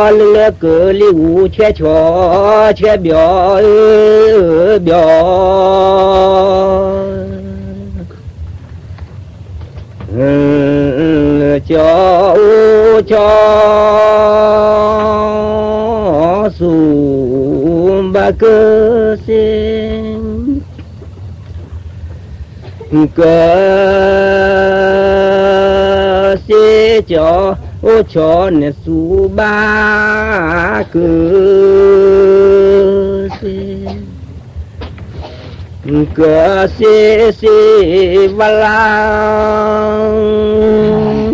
cho lừa cờ li u che cho che biểu biểu cho su ba cơ xin cơ sẽ cho nè su ba cơ xin cơ sẽ va la